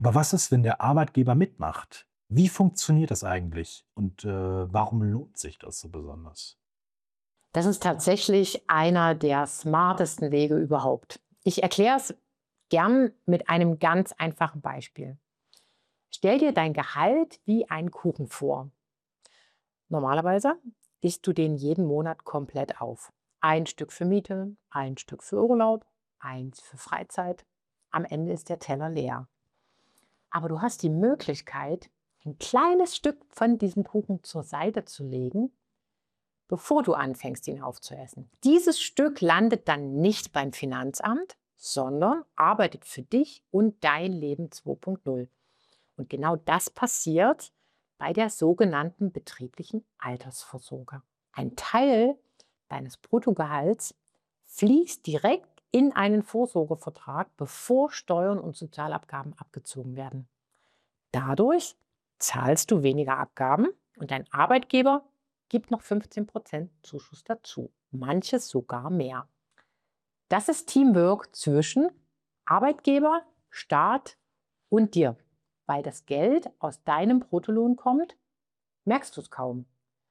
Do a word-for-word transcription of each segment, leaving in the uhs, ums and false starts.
Aber was ist, wenn der Arbeitgeber mitmacht? Wie funktioniert das eigentlich und, äh, warum lohnt sich das so besonders? Das ist tatsächlich einer der smartesten Wege überhaupt. Ich erkläre es gern mit einem ganz einfachen Beispiel. Stell dir dein Gehalt wie einen Kuchen vor. Normalerweise isst du den jeden Monat komplett auf. Ein Stück für Miete, ein Stück für Urlaub, eins für Freizeit. Am Ende ist der Teller leer. Aber du hast die Möglichkeit, ein kleines Stück von diesem Kuchen zur Seite zu legen, bevor du anfängst, ihn aufzuessen. Dieses Stück landet dann nicht beim Finanzamt, sondern arbeitet für dich und dein Leben zwei Punkt null. Und genau das passiert bei der sogenannten betrieblichen Altersvorsorge. Ein Teil deines Bruttogehalts fließt direkt in einen Vorsorgevertrag, bevor Steuern und Sozialabgaben abgezogen werden. Dadurch zahlst du weniger Abgaben und dein Arbeitgeber gibt noch fünfzehn Prozent Zuschuss dazu, manches sogar mehr. Das ist Teamwork zwischen Arbeitgeber, Staat und dir. Weil das Geld aus deinem Bruttolohn kommt, merkst du es kaum.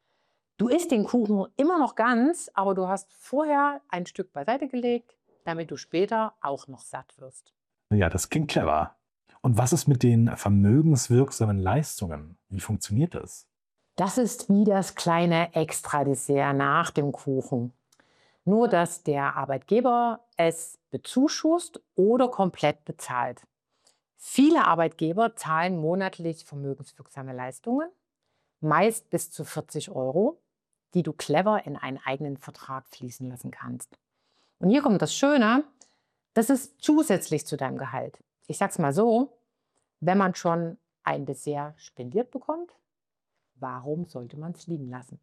Du isst den Kuchen immer noch ganz, aber du hast vorher ein Stück beiseite gelegt, damit du später auch noch satt wirst. Ja, das klingt clever. Und was ist mit den vermögenswirksamen Leistungen? Wie funktioniert das? Das ist wie das kleine Extradessert nach dem Kuchen. Nur, dass der Arbeitgeber es bezuschusst oder komplett bezahlt. Viele Arbeitgeber zahlen monatlich vermögenswirksame Leistungen, meist bis zu vierzig Euro, die du clever in einen eigenen Vertrag fließen lassen kannst. Und hier kommt das Schöne, das ist zusätzlich zu deinem Gehalt. Ich sag's mal so, wenn man schon ein Dessert spendiert bekommt, warum sollte man es liegen lassen?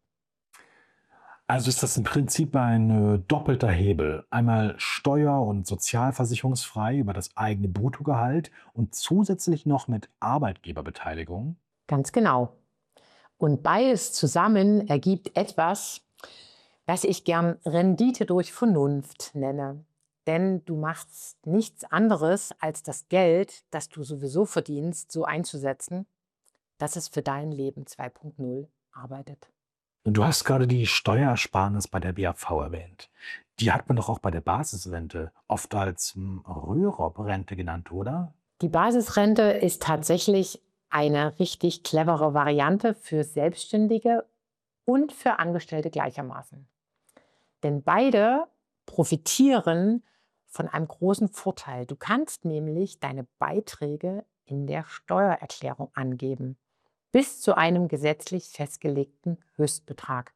Also ist das im Prinzip ein äh, doppelter Hebel. Einmal steuer- und sozialversicherungsfrei über das eigene Bruttogehalt und zusätzlich noch mit Arbeitgeberbeteiligung. Ganz genau. Und beides zusammen ergibt etwas, was ich gern Rendite durch Vernunft nenne. Denn du machst nichts anderes, als das Geld, das du sowieso verdienst, so einzusetzen, dass es für dein Leben zwei Punkt null arbeitet. Und du hast gerade die Steuersparnis bei der B A V erwähnt. Die hat man doch auch bei der Basisrente oft als hm, Rürup-Rente genannt, oder? Die Basisrente ist tatsächlich eine richtig clevere Variante für Selbstständige und für Angestellte gleichermaßen. Denn beide profitieren von einem großen Vorteil. Du kannst nämlich deine Beiträge in der Steuererklärung angeben, bis zu einem gesetzlich festgelegten Höchstbetrag.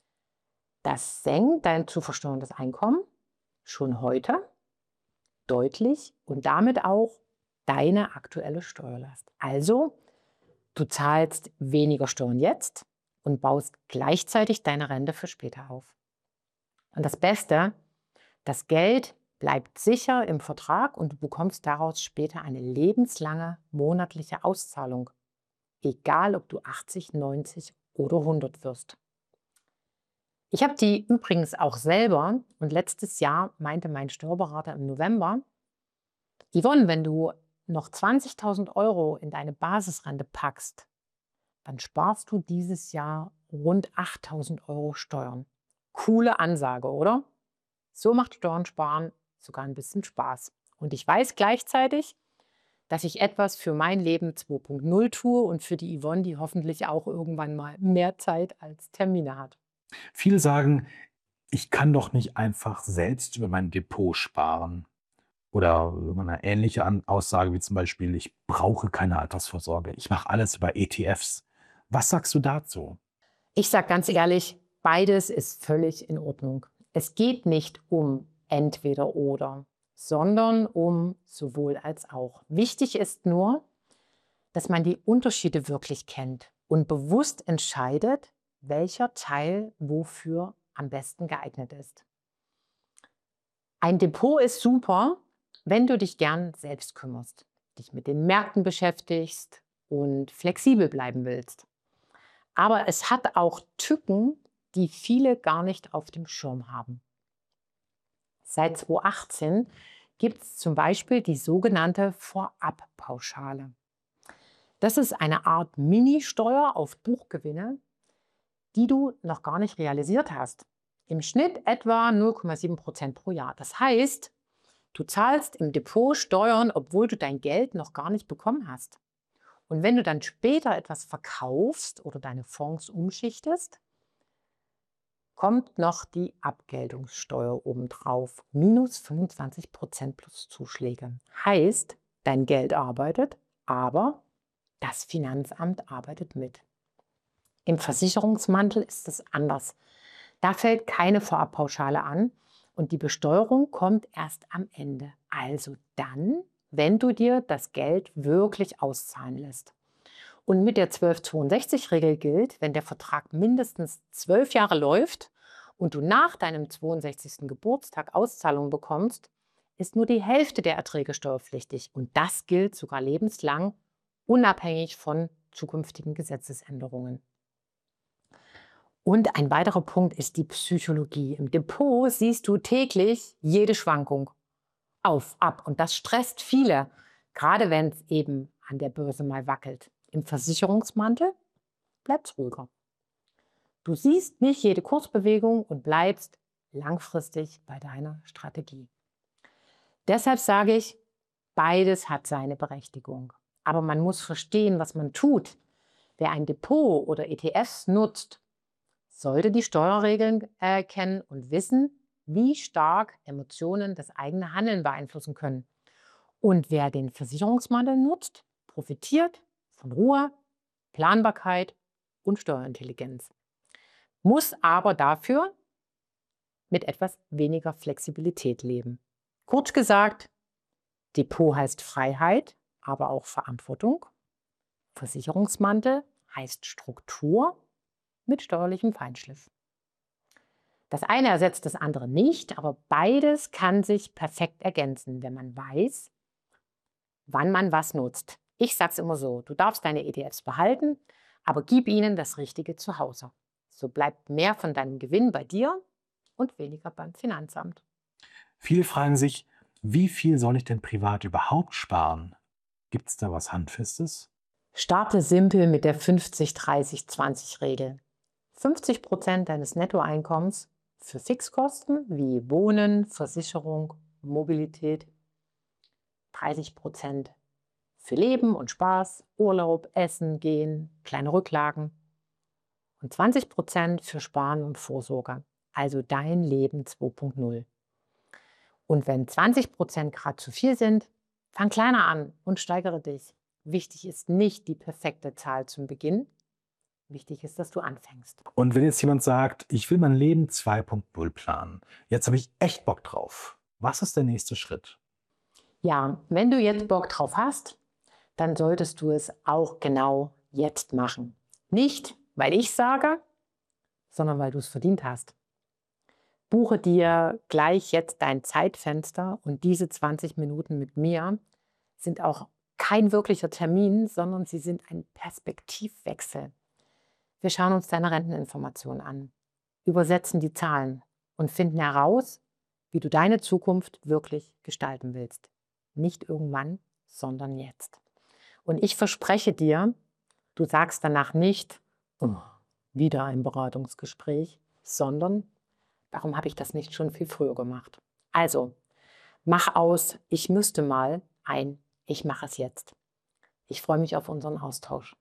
Das senkt dein zu versteuerndes Einkommen schon heute deutlich und damit auch deine aktuelle Steuerlast. Also, du zahlst weniger Steuern jetzt und baust gleichzeitig deine Rente für später auf. Und das Beste, das Geld bleibt sicher im Vertrag und du bekommst daraus später eine lebenslange monatliche Auszahlung, egal ob du achtzig, neunzig oder hundert wirst. Ich habe die übrigens auch selber und letztes Jahr meinte mein Steuerberater im November, Yvonne, wenn du noch zwanzigtausend Euro in deine Basisrente packst, dann sparst du dieses Jahr rund achttausend Euro Steuern. Coole Ansage, oder? So macht Steuern sparen sogar ein bisschen Spaß. Und ich weiß gleichzeitig, dass ich etwas für mein Leben zwei Punkt null tue und für die Yvonne, die hoffentlich auch irgendwann mal mehr Zeit als Termine hat. Viele sagen, ich kann doch nicht einfach selbst über mein Depot sparen. Oder eine ähnliche An Aussage wie zum Beispiel, ich brauche keine Altersvorsorge. Ich mache alles über E T Fs. Was sagst du dazu? Ich sage ganz ehrlich, beides ist völlig in Ordnung. Es geht nicht um entweder oder, sondern um sowohl als auch. Wichtig ist nur, dass man die Unterschiede wirklich kennt und bewusst entscheidet, welcher Teil wofür am besten geeignet ist. Ein Depot ist super, wenn du dich gern selbst kümmerst, dich mit den Märkten beschäftigst und flexibel bleiben willst. Aber es hat auch Tücken, die viele gar nicht auf dem Schirm haben. Seit zweitausendachtzehn gibt es zum Beispiel die sogenannte Vorabpauschale. Das ist eine Art Mini-Steuer auf Buchgewinne, die du noch gar nicht realisiert hast. Im Schnitt etwa null Komma sieben Prozent pro Jahr. Das heißt, du zahlst im Depot Steuern, obwohl du dein Geld noch gar nicht bekommen hast. Und wenn du dann später etwas verkaufst oder deine Fonds umschichtest, kommt noch die Abgeltungssteuer obendrauf. Minus fünfundzwanzig Prozent plus Zuschläge. Heißt, dein Geld arbeitet, aber das Finanzamt arbeitet mit. Im Versicherungsmantel ist es anders. Da fällt keine Vorabpauschale an und die Besteuerung kommt erst am Ende. Also dann, wenn du dir das Geld wirklich auszahlen lässt. Und mit der zwölf-zweiundsechzig-Regel gilt, wenn der Vertrag mindestens zwölf Jahre läuft und du nach deinem zweiundsechzigsten Geburtstag Auszahlung bekommst, ist nur die Hälfte der Erträge steuerpflichtig. Und das gilt sogar lebenslang, unabhängig von zukünftigen Gesetzesänderungen. Und ein weiterer Punkt ist die Psychologie. Im Depot siehst du täglich jede Schwankung auf, ab. Und das stresst viele, gerade wenn es eben an der Börse mal wackelt. Im Versicherungsmantel bleibt es ruhiger. Du siehst nicht jede Kursbewegung und bleibst langfristig bei deiner Strategie. Deshalb sage ich, beides hat seine Berechtigung. Aber man muss verstehen, was man tut. Wer ein Depot oder E T Fs nutzt, sollte die Steuerregeln äh, kennen und wissen, wie stark Emotionen das eigene Handeln beeinflussen können. Und wer den Versicherungsmantel nutzt, profitiert von Ruhe, Planbarkeit und Steuerintelligenz. Muss aber dafür mit etwas weniger Flexibilität leben. Kurz gesagt, Depot heißt Freiheit, aber auch Verantwortung. Versicherungsmantel heißt Struktur mit steuerlichem Feinschliff. Das eine ersetzt das andere nicht, aber beides kann sich perfekt ergänzen, wenn man weiß, wann man was nutzt. Ich sage es immer so, du darfst deine E T Fs behalten, aber gib ihnen das Richtige zu Hause. So bleibt mehr von deinem Gewinn bei dir und weniger beim Finanzamt. Viele fragen sich, wie viel soll ich denn privat überhaupt sparen? Gibt es da was Handfestes? Starte simpel mit der fünfzig dreißig zwanzig Regel. fünfzig Prozent deines Nettoeinkommens für Fixkosten wie Wohnen, Versicherung, Mobilität, dreißig Prozent für Leben und Spaß, Urlaub, Essen, Gehen, kleine Rücklagen und zwanzig Prozent für Sparen und Vorsorge, also dein Leben zwei Punkt null. Und wenn zwanzig Prozent gerade zu viel sind, fang kleiner an und steigere dich. Wichtig ist nicht die perfekte Zahl zum Beginn. Wichtig ist, dass du anfängst. Und wenn jetzt jemand sagt, ich will mein Leben zwei Punkt null planen, jetzt habe ich echt Bock drauf. Was ist der nächste Schritt? Ja, wenn du jetzt Bock drauf hast, dann solltest du es auch genau jetzt machen. Nicht, weil ich sage, sondern weil du es verdient hast. Buche dir gleich jetzt dein Zeitfenster und diese zwanzig Minuten mit mir sind auch kein wirklicher Termin, sondern sie sind ein Perspektivwechsel. Wir schauen uns deine Renteninformationen an, übersetzen die Zahlen und finden heraus, wie du deine Zukunft wirklich gestalten willst. Nicht irgendwann, sondern jetzt. Und ich verspreche dir, du sagst danach nicht, oh, wieder ein Beratungsgespräch, sondern warum habe ich das nicht schon viel früher gemacht? Also, mach aus, ich müsste mal ein, ich mache es jetzt. Ich freue mich auf unseren Austausch.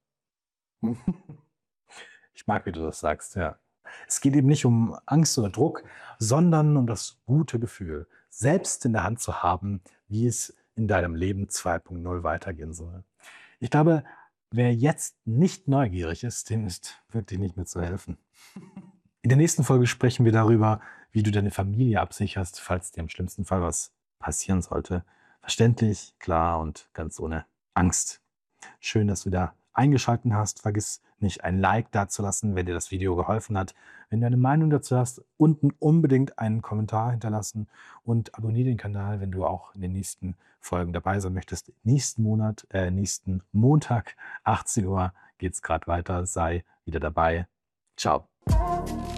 Ich mag, wie du das sagst, ja. Es geht eben nicht um Angst oder Druck, sondern um das gute Gefühl, selbst in der Hand zu haben, wie es in deinem Leben zwei Punkt null weitergehen soll. Ich glaube, wer jetzt nicht neugierig ist, dem ist wirklich nicht mehr zu helfen. In der nächsten Folge sprechen wir darüber, wie du deine Familie absicherst, falls dir im schlimmsten Fall was passieren sollte. Verständlich, klar und ganz ohne Angst. Schön, dass du da eingeschaltet hast. Vergiss nicht, ein Like dazulassen, wenn dir das Video geholfen hat. Wenn du eine Meinung dazu hast, unten unbedingt einen Kommentar hinterlassen und abonniere den Kanal, wenn du auch in den nächsten Folgen dabei sein möchtest. Nächsten Monat, äh, nächsten Montag, achtzehn Uhr geht es gerade weiter. Sei wieder dabei. Ciao.